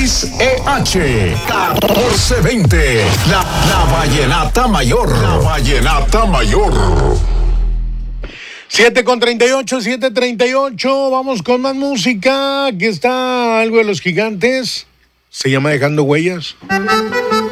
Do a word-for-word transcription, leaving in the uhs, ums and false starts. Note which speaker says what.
Speaker 1: X E H catorce veinte. La, la Vallenata Mayor. La Vallenata Mayor.
Speaker 2: siete con treinta y ocho, siete treinta y ocho. Vamos con más música. Aquí está algo de Los Gigantes. Se llama Dejando Huellas.